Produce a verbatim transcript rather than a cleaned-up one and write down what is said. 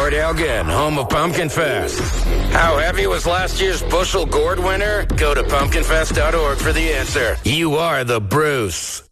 Port Elgin, home of Pumpkin Fest. How heavy was last year's bushel gourd winner? Go to pumpkin fest dot org for the answer. You are the Bruce.